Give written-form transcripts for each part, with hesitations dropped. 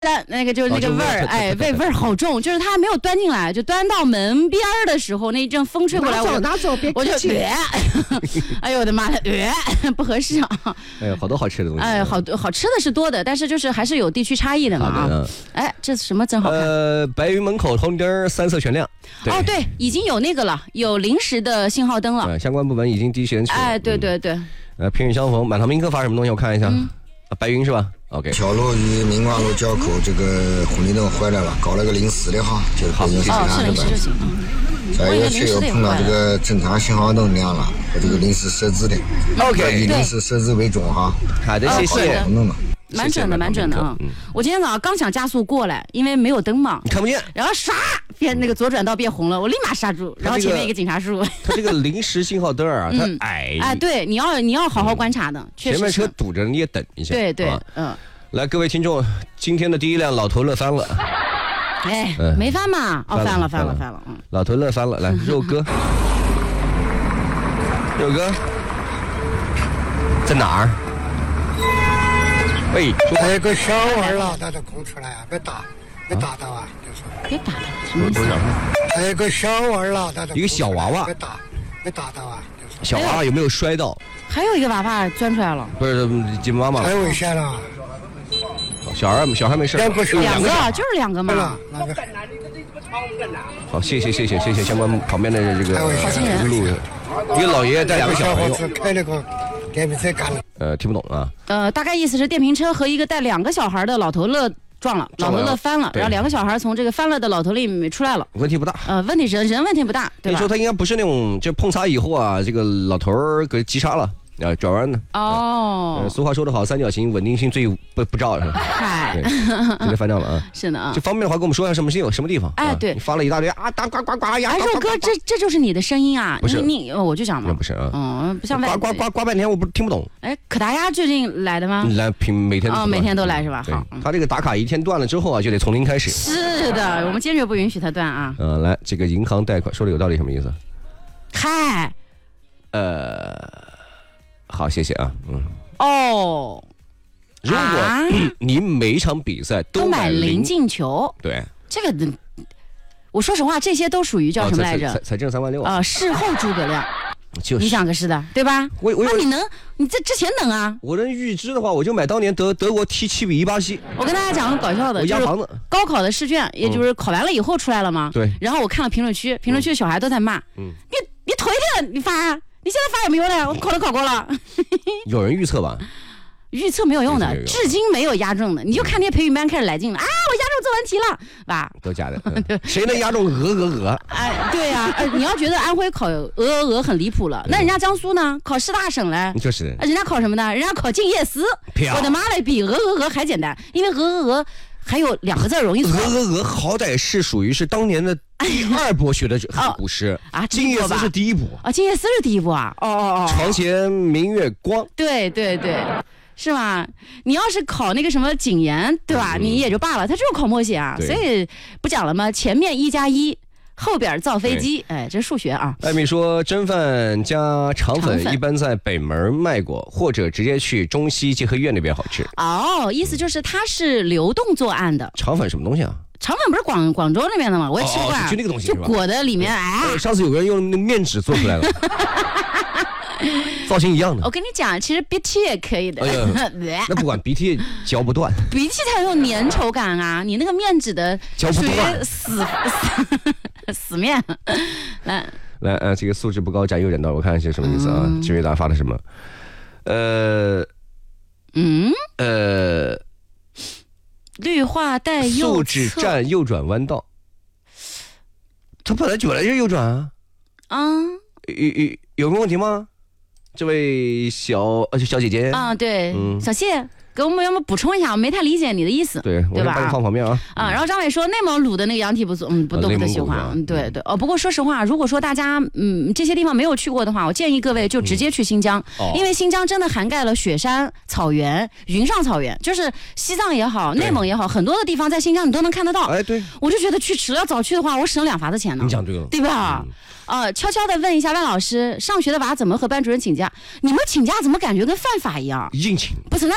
那个就是那个味儿，哎，味儿好重，就是它还没有端进来，就端到门边的时候，那一阵风吹过来， 拿走，别我就哎呦我的妈的，不合适啊！ 哎，好多好吃的东西， 哎，好吃的是多的，但是就是还是有地区差异的嘛啊！哎，这什么真好看？ 白云门口红灯3色全亮。 哦，对，已经有那个了，有临时的信号灯了。 相关部门已经第一时间去了。 哎，对。 平日相逢，满堂宾客发什么东西？我看一下。白云是吧 ？OK。 小路与明华路交口这个红绿灯坏了，搞了个临时的哈，就是是临时就行。 再一个却又碰到这个正常信号灯亮了，和这个临时设置的。 OK。 以临时设置为准哈。 好的，谢谢。 蛮准的啊！我今天早上刚想加速过来，因为没有灯嘛， 你看不见， 然后唰变那个左转道变红了，我立马刹住，然后前面一个警察叔。 他这个临时信号灯啊，它矮。 哎，对，你要好好观察的，确实。 前面车堵着，你也等一下。 对， 来，各位听众，今天的第一辆老头乐翻了。 哎，没翻嘛？哦，翻了。 老头乐翻了，来，肉哥在哪儿？喂， 还有个小娃老大的空出来啊，别打到啊，就是别打他，什么意思？ 还有个小娃老大的一个小娃娃， 别打到啊，就是小娃娃有没有摔到？ 还有一个娃娃钻出来了， 不是金妈妈， 太危险了。 小孩没事， 两个就是两个嘛。 好，谢谢相关旁边的这个路，一个老爷爷带2个小朋友开了个电瓶车干了。 听不懂啊。 大概意思是电瓶车和一个带2个小孩的老头乐撞了，老头乐翻了，然后2个小孩从这个翻了的老头里面出来了， 问题不大。 问题人问题不大，对吧？ 你说他应该不是那种就碰擦以后啊，这个老头给急刹了。转弯呢？ 哦， 俗话说得好，三角形稳定性最不照是吧？ 嗨， 今天翻掉了啊！ 是的啊。 就方便的话，跟我们说一下什么地方？ 哎，对， 你发了一大堆啊，呱呀！ 哎，肉哥，这就是你的声音啊？ 不是我就讲嘛， 不是啊， 不像呱半天，我不听不懂。 哎，可达鸭最近来的吗？ 来，每天每天都来是吧？好， 他这个打卡一天断了之后啊，就得从零开始。 是的，我们坚决不允许他断啊。 来，这个银行贷款说的有道理，什么意思？ 嗨， 好，谢谢啊，如果你每一场比赛都买零进球，对， 这个我说实话，这些都属于叫什么来着？ 才挣3万6啊！ 事后诸葛亮， 就是你想个是的，对吧？那你在之前能啊？ 我能预知的话，我就买当年德国踢7比1巴西。 我跟大家讲个搞笑的，就是高考的试卷，也就是考完了以后出来了嘛。 对。 然后我看了评论区的小孩都在骂，你推的你发啊。你现在发有没有呢？我考都考过了。 有人预测吧？ 预测没有用的，至今没有押中的。你就看那些培训班开始来劲了啊！我押中作文题了，吧？ 都假的。谁能押中鹅？ 哎，对呀，你要觉得安徽考鹅很离谱了，那人家江苏呢？考师大省嘞？ 就是。 人家考什么呢？人家考静夜思。我的妈嘞，比鹅还简单，因为鹅还有2个字容易错。 鹅好歹是属于是当年的第2波学的古诗啊， 静夜思是第1波啊，静夜思是第1波啊， 床前明月光， 对，是吧？你要是考那个什么谨言，对吧？你也就罢了，他就是考默写啊，所以不讲了吗？前面1+1。后边造飞机，哎，这是数学啊。 艾米说，蒸饭加肠粉一般在北门卖过，或者直接去中西结合医院那边好吃。 意思就是它是流动作案的。 肠粉什么东西啊？ 肠粉不是广州那边的吗？我也吃过， 就那个东西， 就裹的里面。 上次有个人用那面纸做出来了。造型一样的。 我跟你讲，其实鼻涕也可以的。 那不管鼻涕嚼不断， 鼻涕才有粘稠感啊！你那个面纸的嚼不断， 死面。 来，这个素质不高占优忍道，我看是什么意思啊？志伟达发的什么？ 绿化带右侧素质站右转弯道。它本来就是右转啊。有什么问题吗？这位小姐姐啊，对，小谢，给我们要不补充一下，我没太理解你的意思， 对吧？我放旁边啊。 然后张伟说内蒙卤的那个羊蹄不错，不太喜欢，对。不过说实话，如果说大家这些地方没有去过的话，我建议各位就直接去新疆，因为新疆真的涵盖了雪山、草原、云上草原，就是西藏也好，内蒙也好，很多的地方在新疆你都能看得到。 哎，对， 我就觉得去迟了早去的话，我省2发的钱呢。 你讲对了， 对吧？悄悄的问一下万老师，上学的娃怎么和班主任请假？你们请假怎么感觉跟犯法一样？ 硬请？ 不是那硬请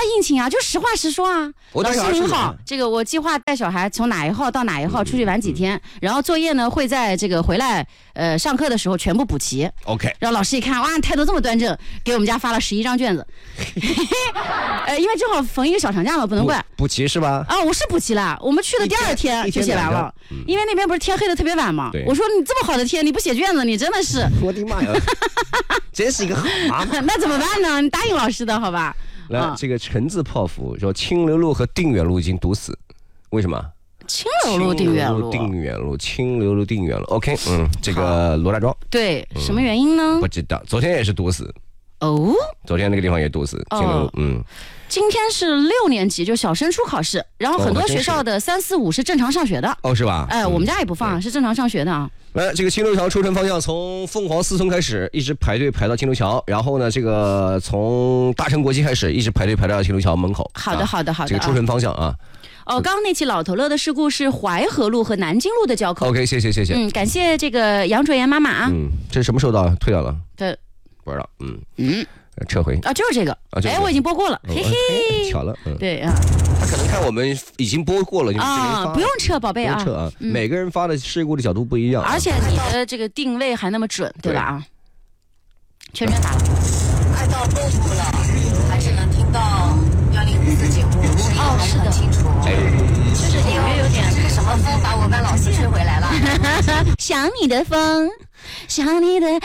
呀？就实话实说啊。老师您好，这个我计划带小孩从哪一号到哪一号出去玩几天，然后作业呢会在这个回来上课的时候全部补齐。 OK。 然后老师一看，哇，态度这么端正，给我们家发了11张卷子。因为正好逢一个小长假嘛，不能怪。 补齐是吧？ 啊，我是补齐了，我们去的第2天就写完了，因为那边不是天黑的特别晚嘛。我说你这么好的天你不写卷子，你真的是。 我的妈呀，真是一个好妈妈。 那怎么办呢？你答应老师的好吧？ 来，这个陈字泡芙说清流路和定远路已经堵死，为什么？ 清流路、定远路、 清流路、定远路。OK， 这个罗大庄。 对，什么原因呢？ 不知道，昨天也是堵死。 哦， 昨天那个地方也堵死，清流路。 今天是6年级，就小升初考试，然后很多学校的3、4、5是正常上学的。 哦，是吧？ 我们家也不放，是正常上学的啊。 这个清流桥出城方向从凤凰4村开始，一直排队排到清流桥，然后呢，这个从大成国际开始，一直排队排到清流桥门口。 好的。 这个出城方向啊。 刚刚那起老头乐的事故是淮河路和南京路的交口。 OK， 谢谢。 感谢这个杨卓妍妈妈啊。 这是什么时候到？退掉了？ 对， 不知道。撤回啊，就是这个。我已经播过了，嘿嘿。 巧了， 对啊。 他可能看我们已经播过了，你们没发。 不用撤，宝贝啊。 不用撤啊，每个人发的事故的角度不一样， 而且你的这个定位还那么准，对吧？啊。圈打了。 快到蚌埠了，还是能听到1054节目， 是的， 清楚。 就是隐约有点什么风把我跟老西吹回来了？ 想你的风。想你的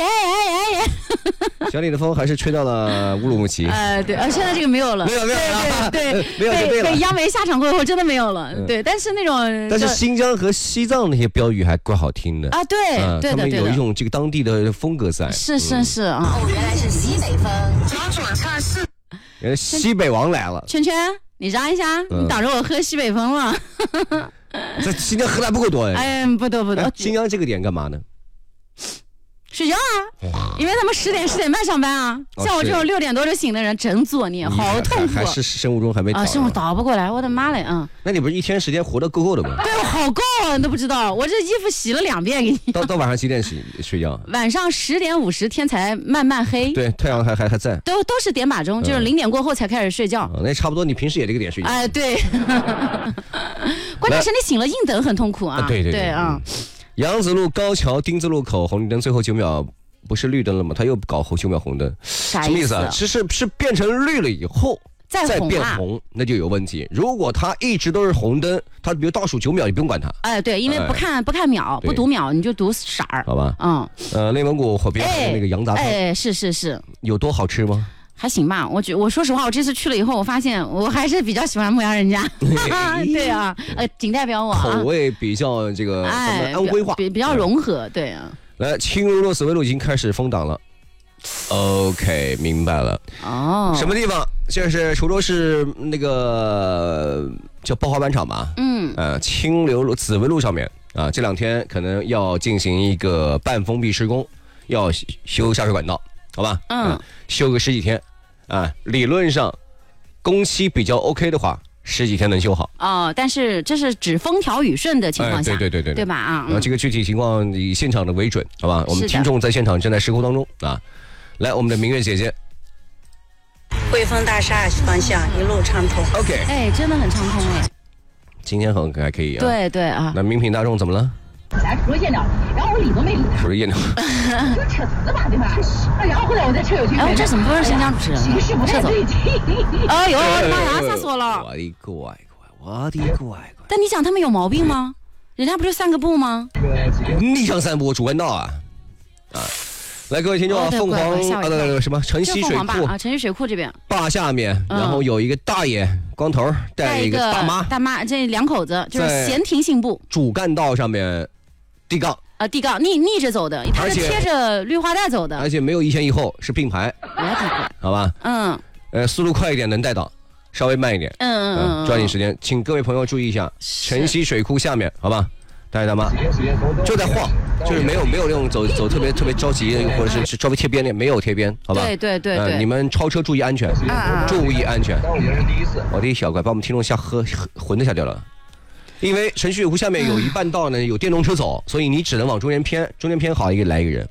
想你的风还是吹到了乌鲁木齐。 对，现在这个没有了， 没有对， 没有被央媒下场过后真的没有了。对，但是那种， 但是新疆和西藏那些标语还怪好听的啊。对， 他们有一种这个当地的风格在。 是啊。 原来是西北风，左侧是。 西北王来了。 圈，你让一下，你挡着我喝西北风了。 在新疆喝的不够多不多。 新疆这个点干嘛呢？ 睡觉啊，因为他们10点半上班啊。像我这种6点多就醒的人，真作孽，好痛苦。 还是生物钟还没倒。 生物倒不过来，我的妈嘞！ 那你不是一天时间活得够够的吗？ 对，我好够啊，你都不知道，我这衣服洗了2遍给你。 到晚上几点睡觉？ 晚上10点50天才慢慢黑。 对，太阳还在。 都是点把钟，就是0点过后才开始睡觉。 那差不多，你平时也这个点睡觉。 对。关键是你醒了硬等很痛苦啊。 对啊。杨子路高桥丁字路口红绿灯最后9秒不是绿灯了吗？他又搞后9秒红灯，什么意思啊？是变成绿了以后再变红，那就有问题。如果它一直都是红灯，它比如倒数9秒，你不用管它。 对，因为不看秒，不读秒，你就读色儿。 好吧。内蒙古火边那个羊杂汤， 是。 有多好吃吗？ 还行吧，我说实话，我这次去了以后，我发现我还是比较喜欢牧羊人家。对啊，仅代表我口味比较这个安徽话， 比较融合。对啊。 来，清如路、紫薇路已经开始封档了。OK， 明白了。什么地方？就是滁州市那个叫爆花板厂吧。清流路、紫薇路上面啊，这2天可能要进行一个半封闭施工，要修下水管道，好吧？修个10几天。理论上工期比较 OK 的话，10几天能修好。 但是这是指风调雨顺的情况下，对吧？ 这个具体情况以现场的为准，好吧？我们听众在现场正在施工当中啊。来，我们的明月姐姐， 汇丰大厦方向一路畅通。 OK， 真的很畅通今天还可以啊。 对啊。 那名品大众怎么了？ 咱出了验了，然后我理都没理， 出了验了， 就撤死吧，对吧？然后后来我再撤回去。 这怎么不是新疆主持人？ 情绪不太对劲。 哎呦，我的妈呀，吓死我了！ 我的乖。 但你讲他们有毛病吗？人家不就散个步吗？ 逆向散步，主干道啊！来，各位听众啊，凤凰什么城西水库城西水库这边坝下面，然后有一个大爷光头带一个大妈， 这2口子就是闲庭信步， 主干道上面地杠逆着走的，他是贴着绿化带走的， 而且没有一前一后，是并排，好吧？速度快一点能带到，稍微慢一点，抓紧时间，请各位朋友注意一下，城西水库下面，好吧？大爷大妈就在晃，就是没有那种走特别着急，或者是稍微贴边的，没有贴边，好吧？ 对， 你们超车注意安全，注意安全。我的小乖，把我们听众魂都吓掉了。因为城西水库下面有一半道呢有电动车走，所以你只能往中间偏好来一个人，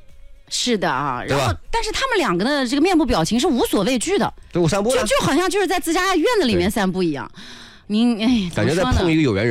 是的啊，然后但是他们两个的这个面部表情是无所畏惧的， 对我散步就好像就是在自家院子里面散步一样。您哎， 感觉在碰一个有缘人。